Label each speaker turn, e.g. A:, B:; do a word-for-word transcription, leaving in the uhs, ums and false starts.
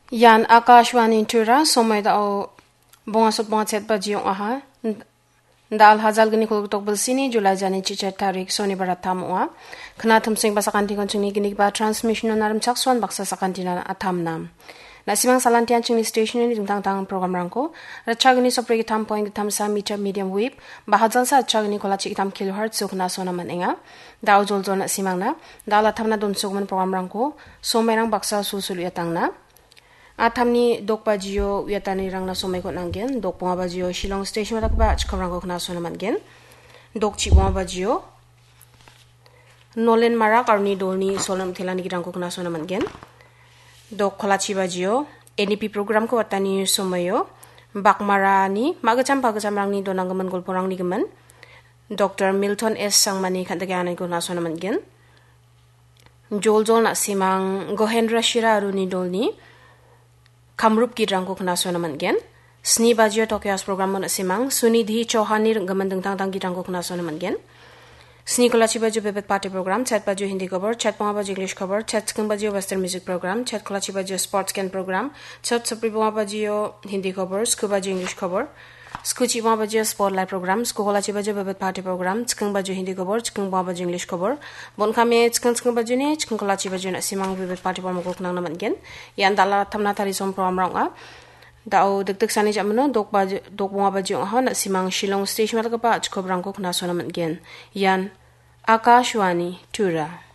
A: Yan Akashwani Tura somay dao bunga sot bunga chet bajiyong aha dal hazal gini kuluk tok sini Julai jani chicha tarik soni barat tamua kena tumsing basa kanti koncung gini ba transmission naram chakswan baksa sakanti na atam nam nasimang salantian chingni station ni tang tang program rangko rachagini sopre tam point tam sa meter medium wave bahazal sa rachagini kola chi tam kilohertz sukna sona manenga dao jol jol na simang na dala thamna don sukman program rangko somay rang baksa susul yatang na Atamni dok bajio wiatani rang na somay ko nanggen dok bunga bajio Shillong station matak ba chkamrang ko na so naman gen dok chi bunga bajio Nolen Mara karni dolni solam thilani girang ko na so naman gen dok kholachi bajio N E P program ko watani somayo bakmara ni magacham pagacham rang ni donangaman golporang ni gaman Doctor Milton S Sangmani khandagyanan ko na so naman gen jol jol na simang Gohendra Shira aruni dolni Kamrup ki rangko kena so naman gen Sni bajio tokyas program mo na simang Sunidhi Chauhani gamandang tang tang ki rangko kena so naman gen Sni kolachi bajio bebet party program Chat bajio Hindi cover Chat ponga bajio English cover Chat skang bajio Western music program Chat kolachi bajio sports scan program Chat sapri ponga bajio Hindi cover Sku bajio English cover Sku chi ponga bajio spotlight program Sku kolachi bajio bebet party program Skang bajio Hindi cover Skang ponga bajio English cover Bon kami skang skang bajio ni Skang kolachi bajio na simang bebet party program ko kena naman gen Yan dala tamna tari som program rang a Dao degdeg sani jamano dok baju dok bunga baju ha na simang Shillong station malaka pa chkobrang ko kena so naman gen Yan Akashwani Tura